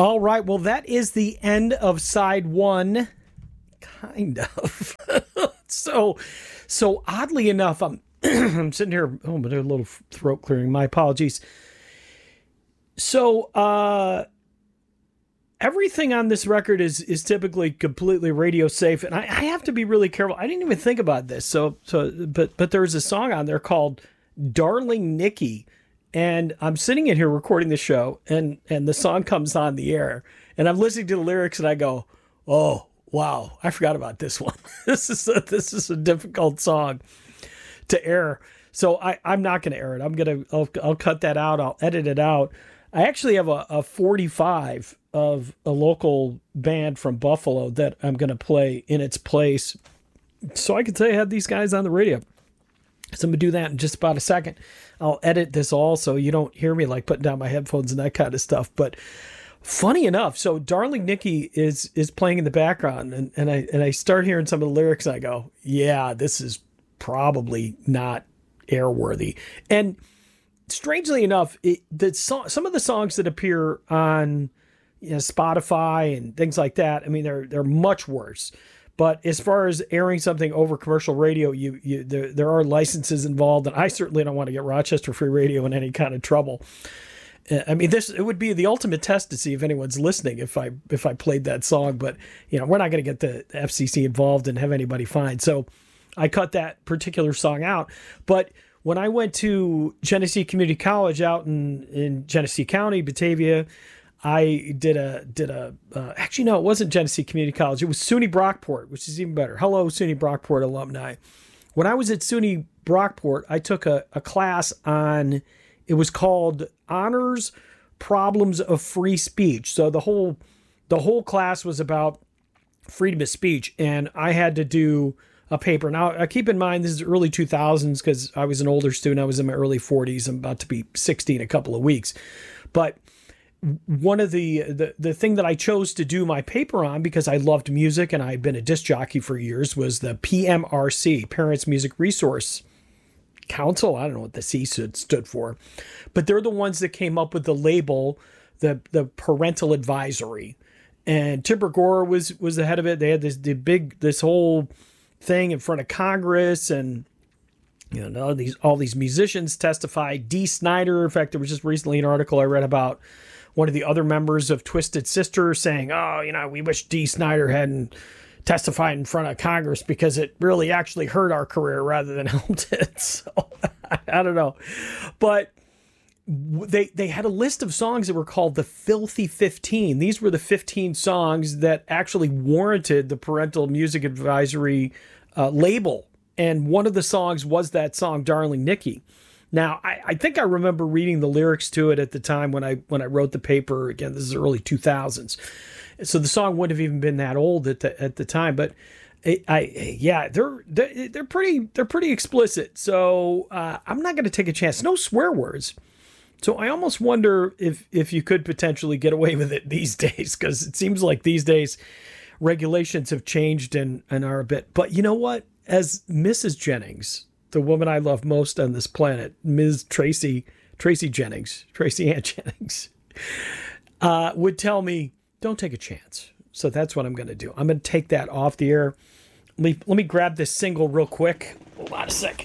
All right. Well, that is the end of side one. Kind of. So oddly enough, I'm I'm sitting here. Oh, but a little throat clearing. My apologies. So everything on this record is typically completely radio safe, and I have to be really careful. I didn't even think about this. But there's a song on there called "Darling Nikki." And I'm sitting in here recording the show, and the song comes on the air, and I'm listening to the lyrics, and I go, "Oh, wow, I forgot about this one. This is a difficult song to air." So I'm not going to air it. I'll cut that out. I'll edit it out. I actually have a 45 of a local band from Buffalo that I'm going to play in its place, so I can say I had these guys on the radio. So I'm going to do that in just about a second. I'll edit this all so you don't hear me like putting down my headphones and that kind of stuff. But funny enough, so Darling Nikki is playing in the background, and I start hearing some of the lyrics, and I go, yeah, this is probably not airworthy. And strangely enough, some of the songs that appear on Spotify and things like that, I mean, they're much worse. But as far as airing something over commercial radio, there are licenses involved, and I certainly don't want to get Rochester Free Radio in any kind of trouble. I mean, it would be the ultimate test to see if anyone's listening if I played that song. But we're not going to get the FCC involved and have anybody fined. So I cut that particular song out. But when I went to Genesee Community College out in Genesee County, Batavia, I did actually, no, it wasn't Genesee Community College. It was SUNY Brockport, which is even better. Hello, SUNY Brockport alumni. When I was at SUNY Brockport, I took a class on, it was called Honors Problems of Free Speech. So the whole class was about freedom of speech. And I had to do a paper. Now, keep in mind, this is early 2000s because I was an older student. I was in my early 40s. I'm about to be 60 in a couple of weeks. But one of the thing that I chose to do my paper on, because I loved music and I'd been a disc jockey for years, was the PMRC, Parents Music Resource Council. I don't know what the C stood for, but they're the ones that came up with the label, the parental advisory. And Tipper Gore was the head of it. They had this whole thing in front of Congress, and all these musicians testified. Dee Snider, in fact, there was just recently an article I read about one of the other members of Twisted Sister saying, "Oh, we wish Dee Snider hadn't testified in front of Congress because it really actually hurt our career rather than helped it." So I don't know, but they had a list of songs that were called the Filthy 15. These were the 15 songs that actually warranted the parental music advisory label. And one of the songs was that song, Darling Nikki. Now, I think I remember reading the lyrics to it at the time when I wrote the paper. Again, this is early 2000s. So the song wouldn't have even been that old at the time, but they're pretty explicit. So I'm not going to take a chance. No swear words. So I almost wonder if you could potentially get away with it these days, because it seems like these days regulations have changed and are a bit. But you know what? As Mrs. Jennings, the woman I love most on this planet, Ms. Tracy Jennings, Tracy Ann Jennings, would tell me, don't take a chance. So that's what I'm going to do. I'm going to take that off the air. Let me grab this single real quick. Hold on a second.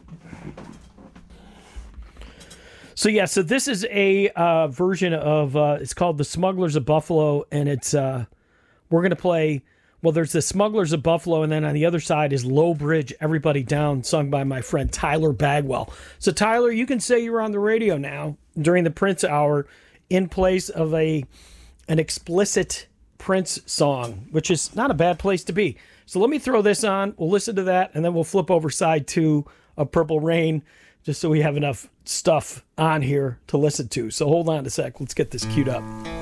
So so this is a version of, it's called The Smugglers of Buffalo, and it's, we're going to play, well, there's The Smugglers of Buffalo, and then on the other side is Low Bridge, Everybody Down, sung by my friend Tyler Bagwell. So Tyler, you can say you're on the radio now during the Prince Hour in place of an explicit Prince song, which is not a bad place to be. So let me throw this on, we'll listen to that, and then we'll flip over side 2 of Purple Rain, just so we have enough stuff on here to listen to. So hold on a sec. Let's get this queued up.